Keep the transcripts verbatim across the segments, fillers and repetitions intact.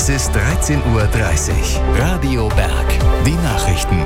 Es ist dreizehn Uhr dreißig. Radio Berg. Die Nachrichten.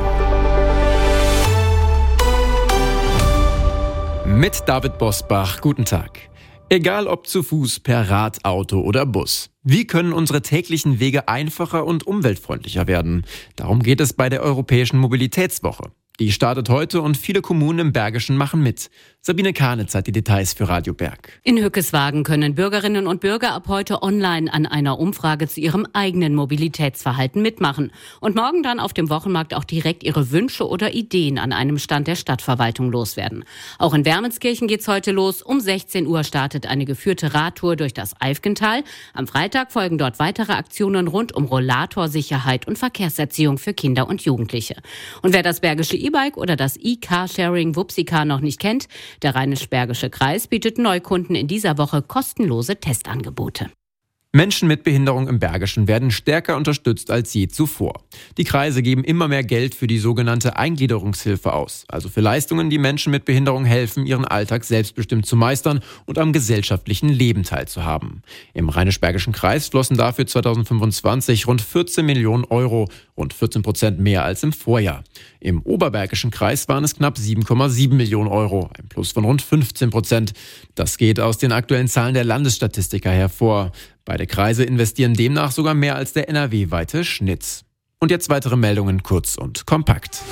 Mit David Bosbach. Guten Tag. Egal ob zu Fuß, per Rad, Auto oder Bus. Wie können unsere täglichen Wege einfacher und umweltfreundlicher werden? Darum geht es bei der Europäischen Mobilitätswoche. Die startet heute und viele Kommunen im Bergischen machen mit. Sabine Karnitz hat die Details für Radio Berg. In Hückeswagen können Bürgerinnen und Bürger ab heute online an einer Umfrage zu ihrem eigenen Mobilitätsverhalten mitmachen. Und morgen dann auf dem Wochenmarkt auch direkt ihre Wünsche oder Ideen an einem Stand der Stadtverwaltung loswerden. Auch in Wermelskirchen geht's heute los. Um sechzehn Uhr startet eine geführte Radtour durch das Eifgental. Am Freitag folgen dort weitere Aktionen rund um Rollatorsicherheit und Verkehrserziehung für Kinder und Jugendliche. Und wer das Bergische E-Bike oder das E-Carsharing Wupsicar noch nicht kennt, der Rheinisch-Bergische Kreis bietet Neukunden in dieser Woche kostenlose Testangebote. Menschen mit Behinderung im Bergischen werden stärker unterstützt als je zuvor. Die Kreise geben immer mehr Geld für die sogenannte Eingliederungshilfe aus, also für Leistungen, die Menschen mit Behinderung helfen, ihren Alltag selbstbestimmt zu meistern und am gesellschaftlichen Leben teilzuhaben. Im Rheinisch-Bergischen Kreis flossen dafür zweitausendfünfundzwanzig rund vierzehn Millionen Euro, rund vierzehn Prozent mehr als im Vorjahr. Im Oberbergischen Kreis waren es knapp sieben Komma sieben Millionen Euro, ein Plus von rund fünfzehn Prozent. Das geht aus den aktuellen Zahlen der Landesstatistiker hervor. Beide Kreise investieren demnach sogar mehr als der N R W-weite Schnitt. Und jetzt weitere Meldungen kurz und kompakt.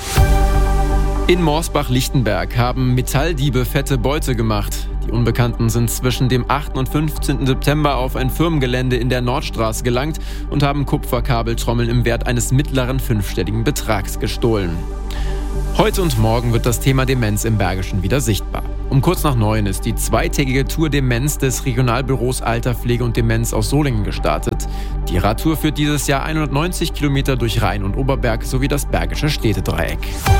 In Morsbach-Lichtenberg haben Metalldiebe fette Beute gemacht. Die Unbekannten sind zwischen dem achten und fünfzehnten September auf ein Firmengelände in der Nordstraße gelangt und haben Kupferkabeltrommeln im Wert eines mittleren fünfstelligen Betrags gestohlen. Heute und morgen wird das Thema Demenz im Bergischen wieder sichtbar. Um kurz nach neun ist die zweitägige Tour Demenz des Regionalbüros Alter, Pflege und Demenz aus Solingen gestartet. Die Radtour führt dieses Jahr hundertneunzig Kilometer durch Rhein und Oberberg sowie das Bergische Städtedreieck.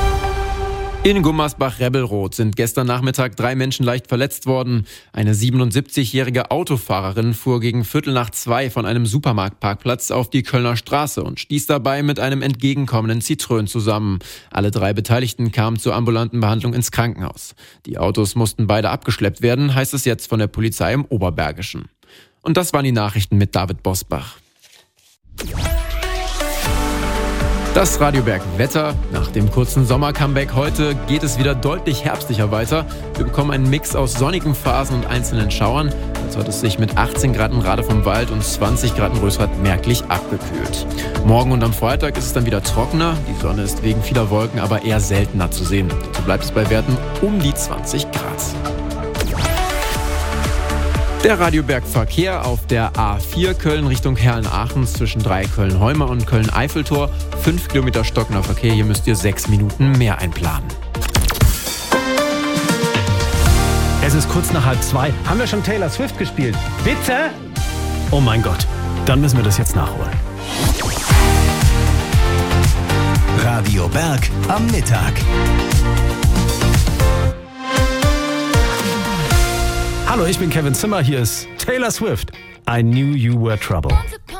In Gummersbach-Rebelroth sind gestern Nachmittag drei Menschen leicht verletzt worden. Eine siebenundsiebzigjährige Autofahrerin fuhr gegen Viertel nach zwei von einem Supermarktparkplatz auf die Kölner Straße und stieß dabei mit einem entgegenkommenden Citroën zusammen. Alle drei Beteiligten kamen zur ambulanten Behandlung ins Krankenhaus. Die Autos mussten beide abgeschleppt werden, heißt es jetzt von der Polizei im Oberbergischen. Und das waren die Nachrichten mit David Bosbach. Das Radio Berg Wetter. Nach dem kurzen Sommer-Comeback heute geht es wieder deutlich herbstlicher weiter. Wir bekommen einen Mix aus sonnigen Phasen und einzelnen Schauern. Jetzt hat es sich mit achtzehn Grad in Rade vom Wald und zwanzig Grad in Rösrath merklich abgekühlt. Morgen und am Freitag ist es dann wieder trockener. Die Sonne ist wegen vieler Wolken aber eher seltener zu sehen. Dazu bleibt es bei Werten um die zwanzig Grad. Der Radioberg-Verkehr auf der A vier Köln Richtung Herrn-Aachen zwischen Dreiköln-Heumer und Köln-Eiffeltor. Fünf Kilometer stockender Verkehr, hier müsst ihr sechs Minuten mehr einplanen. Es ist kurz nach halb zwei. Haben wir schon Taylor Swift gespielt? Bitte? Oh mein Gott, dann müssen wir das jetzt nachholen. Radio Berg am Mittag. Hallo, ich bin Kevin Zimmer, hier ist Taylor Swift. I knew you were trouble.